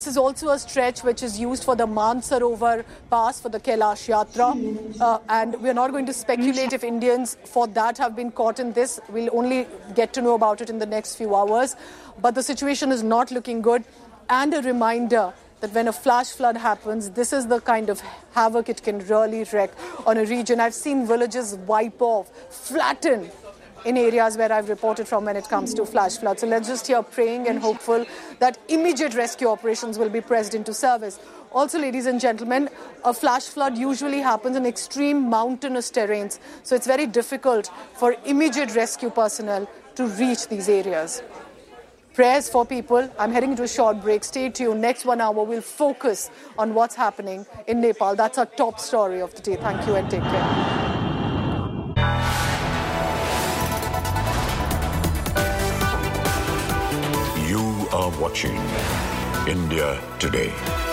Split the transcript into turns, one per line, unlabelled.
This is also a stretch which is used for the Mansarovar pass for the Kailash Yatra. And we're not going to speculate if Indians for that have been caught in this. We'll only get to know about it in the next few hours. But the situation is not looking good. And a reminder that when a flash flood happens, this is the kind of havoc it can really wreak on a region. I've seen villages wipe off, flatten in areas where I've reported from when it comes to flash floods. So let's just here praying and hopeful that immediate rescue operations will be pressed into service. Also, ladies and gentlemen, a flash flood usually happens in extreme mountainous terrains. So it's very difficult for immediate rescue personnel to reach these areas. Prayers for people. I'm heading into a short break. Stay tuned. Next 1 hour, we'll focus on what's happening in Nepal. That's our top story of the day. Thank you and take care.
You are watching India Today.